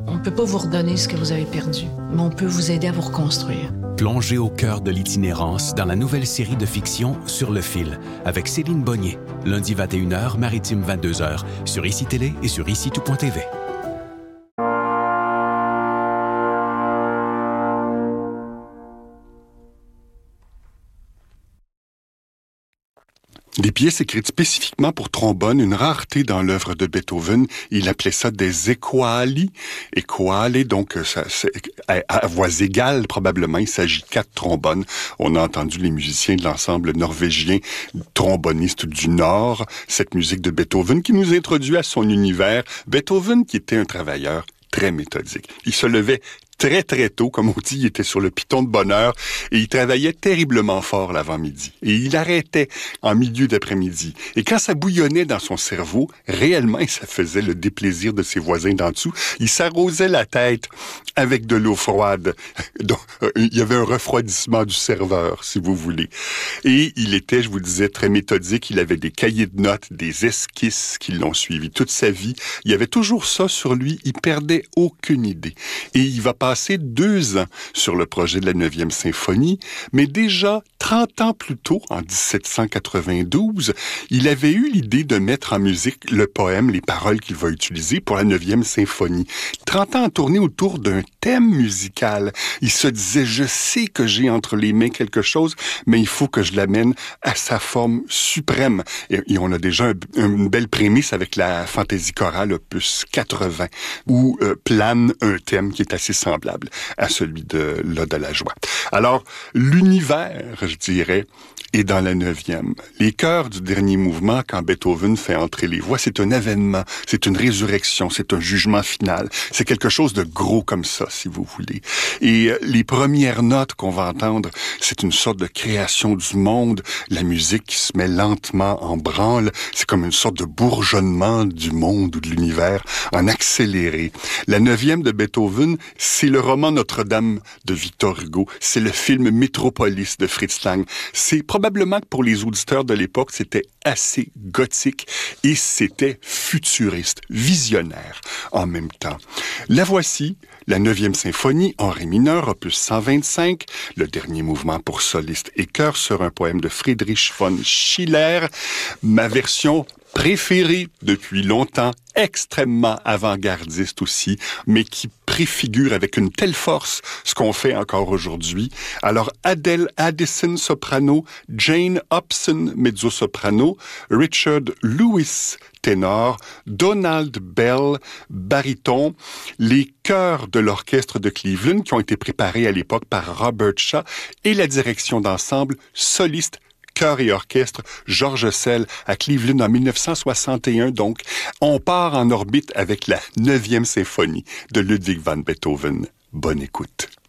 On ne peut pas vous redonner ce que vous avez perdu, mais on peut vous aider à vous reconstruire. Plongez au cœur de l'itinérance dans la nouvelle série de fiction Sur le fil, avec Céline Bonnier, lundi 21h, maritime 22h, sur ICI Télé et sur ICI-Tout.tv. Des pièces écrites spécifiquement pour trombone, une rareté dans l'œuvre de Beethoven. Il appelait ça des equali. Equale, donc ça, à voix égale probablement. Il s'agit de 4 trombones. On a entendu les musiciens de l'ensemble norvégien tromboniste du Nord. Cette musique de Beethoven qui nous introduit à son univers. Beethoven qui était un travailleur très méthodique. Il se levait très, très tôt, comme on dit, il était sur le piton de bonne heure et il travaillait terriblement fort l'avant-midi. Et il arrêtait en milieu d'après-midi. Et quand ça bouillonnait dans son cerveau, réellement, ça faisait le déplaisir de ses voisins d'en dessous. Il s'arrosait la tête avec de l'eau froide. Donc, il y avait un refroidissement du serveur, si vous voulez. Et il était, je vous disais, très méthodique. Il avait des cahiers de notes, des esquisses qui l'ont suivi toute sa vie. Il y avait toujours ça sur lui. Il perdait aucune idée. Et il va passer 2 ans sur le projet de la 9e symphonie, mais déjà 30 ans plus tôt, en 1792, il avait eu l'idée de mettre en musique le poème, les paroles qu'il va utiliser pour la 9e symphonie. 30 ans à tourner autour d'un thème musical. Il se disait, je sais que j'ai entre les mains quelque chose, mais il faut que je l'amène à sa forme suprême. Et on a déjà une belle prémisse avec la fantaisie chorale opus 80, où plane un thème qui est assez semblable à celui de l'Ode à la joie. Alors, l'univers, je dirais, est dans la 9e. Les chœurs du dernier mouvement, quand Beethoven fait entrer les voix, c'est un événement, c'est une résurrection, c'est un jugement final. C'est quelque chose de gros comme ça, si vous voulez. Et les premières notes qu'on va entendre, c'est une sorte de création du monde, la musique qui se met lentement en branle. C'est comme une sorte de bourgeonnement du monde ou de l'univers en accéléré. La 9e de Beethoven, c'est le roman Notre-Dame de Victor Hugo. C'est le film Métropolis de Fritz Lang. C'est probablement que pour les auditeurs de l'époque, c'était assez gothique et c'était futuriste, visionnaire en même temps. La voici, la 9e symphonie en ré mineur, opus 125, le dernier mouvement pour soliste et chœur sur un poème de Friedrich von Schiller. Ma version préférée depuis longtemps, extrêmement avant-gardiste aussi, mais qui préfigure avec une telle force ce qu'on fait encore aujourd'hui. Alors, Adele Addison, soprano, Jane Hobson, mezzo-soprano, Richard Lewis, ténor, Donald Bell, baryton, les chœurs de l'orchestre de Cleveland qui ont été préparés à l'époque par Robert Shaw et la direction d'ensemble soliste chœur et orchestre, Georges Sell à Cleveland en 1961. Donc, on part en orbite avec la 9e symphonie de Ludwig van Beethoven. Bonne écoute.